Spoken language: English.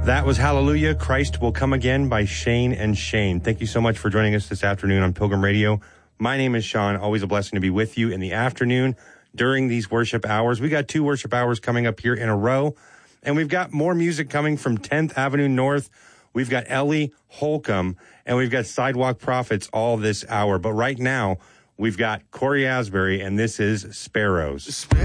That was Hallelujah, Christ Will Come Again by Shane and Shane. Thank you so much for joining us this afternoon on Pilgrim Radio. My name is Sean. Always a blessing to be with you in the afternoon during these worship hours. We got 2 worship hours coming up here in a row, and we've got more music coming from 10th Avenue North. We've got Ellie Holcomb, and we've got Sidewalk Prophets all this hour. But right now, we've got Corey Asbury, and this is Sparrows.